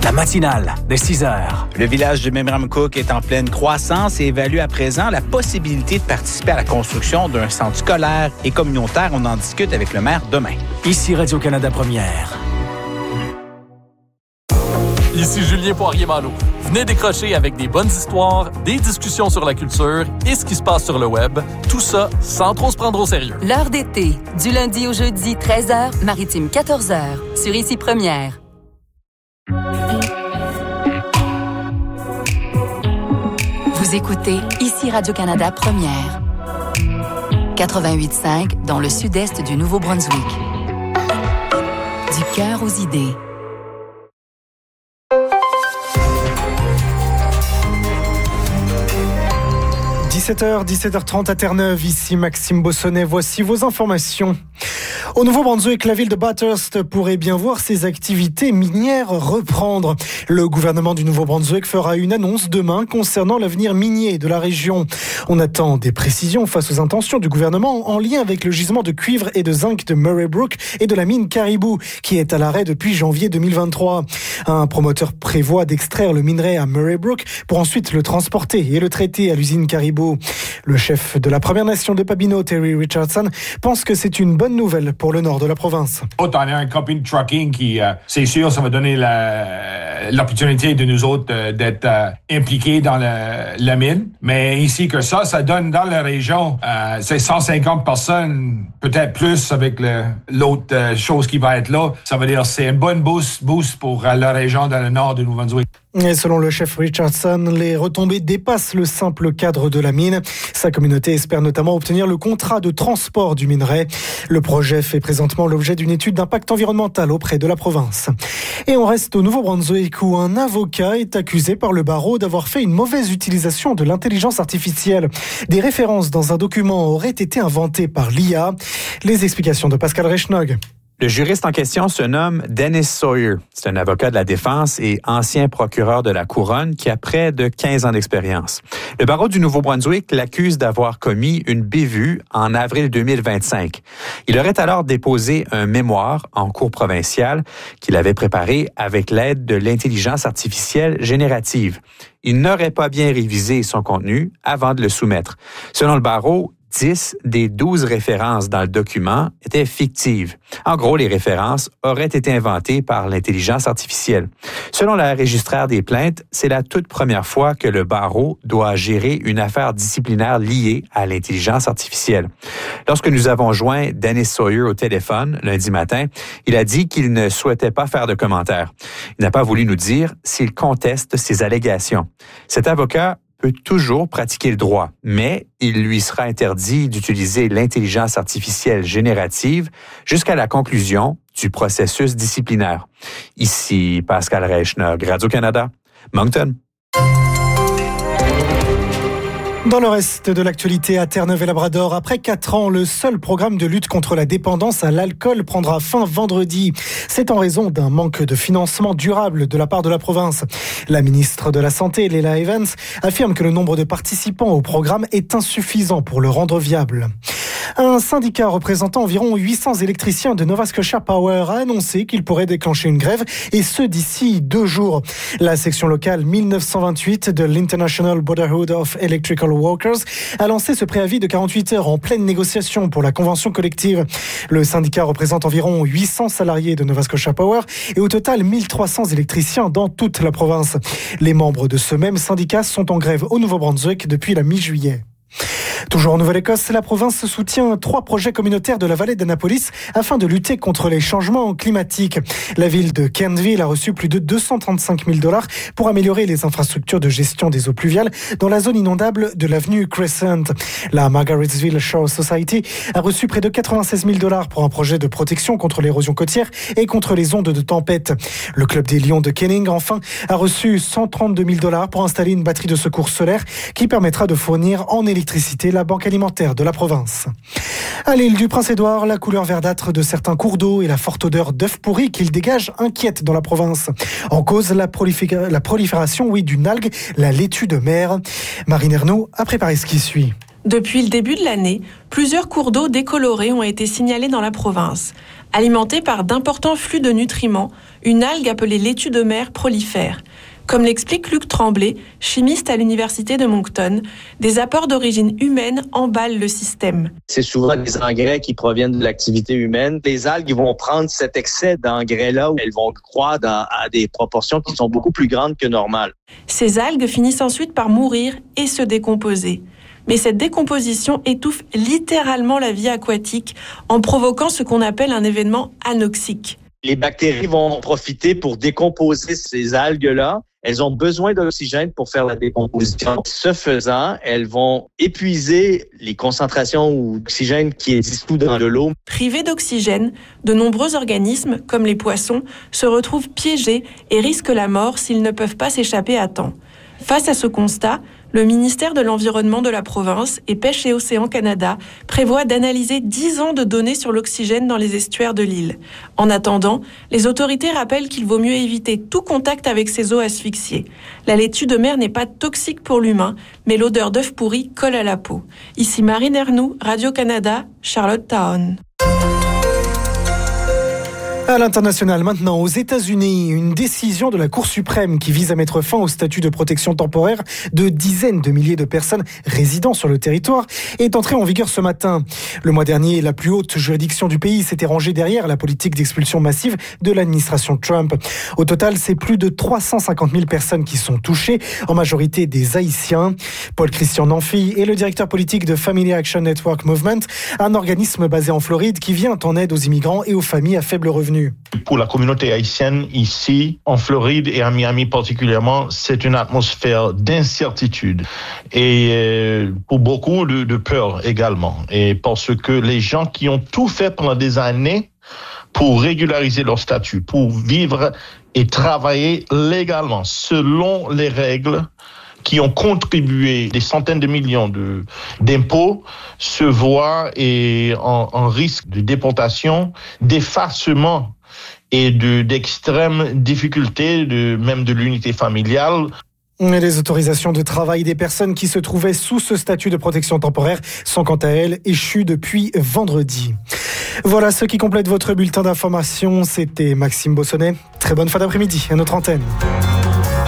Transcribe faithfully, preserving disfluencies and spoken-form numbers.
La matinale de six heures. Le village de Memramcook est en pleine croissance et évalue à présent la possibilité de participer à la construction d'un centre scolaire et communautaire. On en discute avec le maire demain. Ici Radio-Canada Première. Ici Julien Poirier-Malo. Venez décrocher avec des bonnes histoires, des discussions sur la culture et ce qui se passe sur le web. Tout ça sans trop se prendre au sérieux. L'heure d'été, du lundi au jeudi, treize heures, Maritime quatorze heures, sur Ici Première. Vous écoutez Ici Radio-Canada Première. quatre-vingt-huit cinq dans le sud-est du Nouveau-Brunswick. Du cœur aux idées. dix-sept heures, dix-sept heures trente à Terre-Neuve, ici Maxime Bossonnet, voici vos informations. Au Nouveau-Brunswick, la ville de Bathurst pourrait bien voir ses activités minières reprendre. Le gouvernement du Nouveau-Brunswick fera une annonce demain concernant l'avenir minier de la région. On attend des précisions face aux intentions du gouvernement en lien avec le gisement de cuivre et de zinc de Murray Brook et de la mine Caribou, qui est à l'arrêt depuis janvier deux mille vingt-trois. Un promoteur prévoit d'extraire le minerai à Murray Brook pour ensuite le transporter et le traiter à l'usine Caribou. Le chef de la Première Nation de Papineau, Terry Richardson, pense que c'est une bonne nouvelle pour le nord de la province. On a un compagnie de trucking qui, euh, c'est sûr, ça va donner la, l'opportunité de nous autres euh, d'être euh, impliqués dans la, la mine. Mais ici que ça, ça donne dans la région, euh, c'est cent cinquante personnes, peut-être plus avec le, l'autre euh, chose qui va être là. Ça veut dire c'est un bon boost, boost pour euh, la région dans le nord de Nouveau-Brunswick. Et selon le chef Richardson, les retombées dépassent le simple cadre de la mine. Sa communauté espère notamment obtenir le contrat de transport du minerai. Le projet fait présentement l'objet d'une étude d'impact environnemental auprès de la province. Et on reste au Nouveau-Brunswick où un avocat est accusé par le barreau d'avoir fait une mauvaise utilisation de l'intelligence artificielle. Des références dans un document auraient été inventées par l'I A. Les explications de Pascal Reichnog. Le juriste en question se nomme Dennis Sawyer. C'est un avocat de la défense et ancien procureur de la Couronne qui a près de quinze ans d'expérience. Le barreau du Nouveau-Brunswick l'accuse d'avoir commis une bévue en avril deux mille vingt-cinq. Il aurait alors déposé un mémoire en cour provinciale qu'il avait préparé avec l'aide de l'intelligence artificielle générative. Il n'aurait pas bien révisé son contenu avant de le soumettre. Selon le barreau, dix des douze références dans le document étaient fictives. En gros, les références auraient été inventées par l'intelligence artificielle. Selon la registraire des plaintes, c'est la toute première fois que le barreau doit gérer une affaire disciplinaire liée à l'intelligence artificielle. Lorsque nous avons joint Dennis Sawyer au téléphone lundi matin, il a dit qu'il ne souhaitait pas faire de commentaires. Il n'a pas voulu nous dire s'il conteste ces allégations. Cet avocat peut toujours pratiquer le droit, mais il lui sera interdit d'utiliser l'intelligence artificielle générative jusqu'à la conclusion du processus disciplinaire. Ici Pascal Reichnog, Radio-Canada, Moncton. Dans le reste de l'actualité à Terre-Neuve et Labrador, après quatre ans, le seul programme de lutte contre la dépendance à l'alcool prendra fin vendredi. C'est en raison d'un manque de financement durable de la part de la province. La ministre de la Santé, Leila Evans, affirme que le nombre de participants au programme est insuffisant pour le rendre viable. Un syndicat représentant environ huit cents électriciens de Nova Scotia Power a annoncé qu'il pourrait déclencher une grève, et ce d'ici deux jours. La section locale mille neuf cent vingt-huit de l'International Brotherhood of Electrical Workers a lancé ce préavis de quarante-huit heures en pleine négociation pour la convention collective. Le syndicat représente environ huit cents salariés de Nova Scotia Power et au total mille trois cents électriciens dans toute la province. Les membres de ce même syndicat sont en grève au Nouveau-Brunswick depuis la mi-juillet. Toujours en Nouvelle-Écosse, la province soutient trois projets communautaires de la vallée d'Annapolis afin de lutter contre les changements climatiques. La ville de Kernville a reçu plus de deux cent trente-cinq mille dollars pour améliorer les infrastructures de gestion des eaux pluviales dans la zone inondable de l'avenue Crescent. La Margarettsville Shore Society a reçu près de quatre-vingt-seize mille dollars pour un projet de protection contre l'érosion côtière et contre les ondes de tempête. Le club des Lions de Kenning, enfin, a reçu cent trente-deux mille dollars pour installer une batterie de secours solaire qui permettra de fournir en électricité la banque alimentaire de la province. À l'île du Prince-Édouard, la couleur verdâtre de certains cours d'eau et la forte odeur d'œufs pourris qu'ils dégagent inquiètent dans la province. En cause, la, proliféra- la prolifération oui, d'une algue, la laitue de mer. Marine Ernaud a préparé ce qui suit. Depuis le début de l'année, plusieurs cours d'eau décolorés ont été signalés dans la province. Alimentée par d'importants flux de nutriments, une algue appelée laitue de mer prolifère. Comme l'explique Luc Tremblay, chimiste à l'université de Moncton, des apports d'origine humaine emballent le système. C'est souvent des engrais qui proviennent de l'activité humaine. Les algues vont prendre cet excès d'engrais-là, elles vont croître à, à des proportions qui sont beaucoup plus grandes que normales. Ces algues finissent ensuite par mourir et se décomposer. Mais cette décomposition étouffe littéralement la vie aquatique en provoquant ce qu'on appelle un événement anoxique. Les bactéries vont profiter pour décomposer ces algues-là. Elles ont besoin d'oxygène pour faire la décomposition. Ce faisant, elles vont épuiser les concentrations d'oxygène qui est dissous dans de l'eau. Privés d'oxygène, de nombreux organismes, comme les poissons, se retrouvent piégés et risquent la mort s'ils ne peuvent pas s'échapper à temps. Face à ce constat, le ministère de l'Environnement de la province et Pêche et Océan Canada prévoit d'analyser dix ans de données sur l'oxygène dans les estuaires de l'île. En attendant, les autorités rappellent qu'il vaut mieux éviter tout contact avec ces eaux asphyxiées. La laitue de mer n'est pas toxique pour l'humain, mais l'odeur d'œuf pourri colle à la peau. Ici Marine Ernoux, Radio-Canada, Charlottetown. À l'international maintenant, aux États-Unis, une décision de la Cour suprême qui vise à mettre fin au statut de protection temporaire de dizaines de milliers de personnes résidant sur le territoire est entrée en vigueur ce matin. Le mois dernier, la plus haute juridiction du pays s'était rangée derrière la politique d'expulsion massive de l'administration Trump. Au total, c'est plus de trois cent cinquante mille personnes qui sont touchées, en majorité des Haïtiens. Paul-Christian Nanfi est le directeur politique de Family Action Network Movement, un organisme basé en Floride qui vient en aide aux immigrants et aux familles à faible revenu. Pour la communauté haïtienne ici, en Floride et à Miami particulièrement, c'est une atmosphère d'incertitude et euh, pour beaucoup de, de peur également. Et parce que les gens qui ont tout fait pendant des années pour régulariser leur statut, pour vivre et travailler légalement selon les règles qui ont contribué des centaines de millions de, d'impôts, se voient et en, en risque de déportation, d'effacement et de, d'extrêmes difficultés, de, même de l'unité familiale. Les autorisations de travail des personnes qui se trouvaient sous ce statut de protection temporaire sont quant à elles échues depuis vendredi. Voilà ce qui complète votre bulletin d'information. C'était Maxime Bossonnet. Très bonne fin d'après-midi à notre antenne.